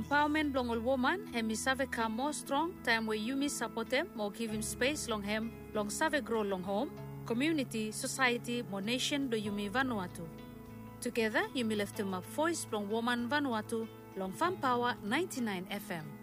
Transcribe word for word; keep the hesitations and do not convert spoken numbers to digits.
empowerment long all woman hemi save come more strong time where you miss support them more give him space long hem long save grow long home community society more nation do you me Vanuatu. Together you me lift him up voice long woman Vanuatu long Fam Power ninety-nine F M.